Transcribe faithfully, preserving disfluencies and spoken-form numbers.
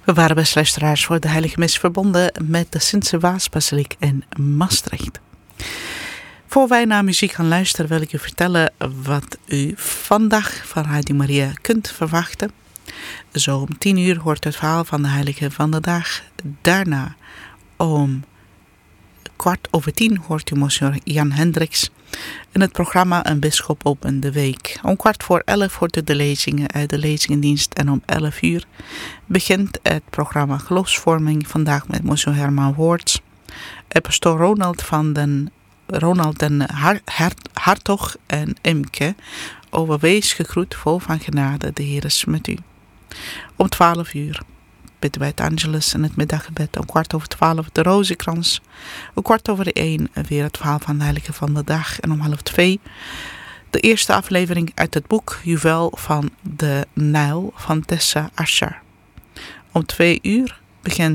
We waren best luisteraars voor de Heilige Mis verbonden met de Sint-Servaasbasiliek in Maastricht. Voor wij naar muziek gaan luisteren wil ik u vertellen wat u vandaag van Radio Maria kunt verwachten. Zo om tien uur hoort het verhaal van de Heilige van de Dag. Daarna om kwart over tien hoort u monsieur Jan Hendricks. In het programma Een Bisschop op de Week. Om kwart voor elf hoort u de lezingen uit de lezingendienst. En om elf uur begint het programma Geloofsvorming. Vandaag met monsieur Herman Woorts. Pastoor Ronald van den Ronald den Hart, Hartog en Imke. Over wees gegroet, vol van genade, de Heer is met u. Om twaalf uur bidden wij het Angelus en het middaggebed. Om kwart over twaalf de Rozenkrans. Om kwart over de één weer het verhaal van de Heilige van de Dag. En om half twee de eerste aflevering uit het boek Juwel van de Nijl van Tessa Ascher. Om twee uur begint